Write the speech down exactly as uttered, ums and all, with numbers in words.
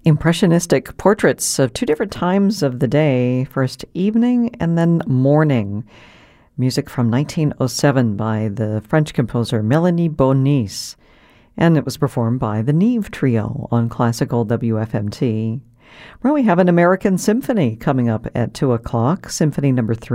Impressionistic portraits of two different times of the day, first evening and then morning. Music from nineteen oh seven by the French composer Melanie Bonis, and it was performed by the Neve Trio on Classical W F M T. Well, we have an American Symphony coming up at two o'clock, Symphony number three.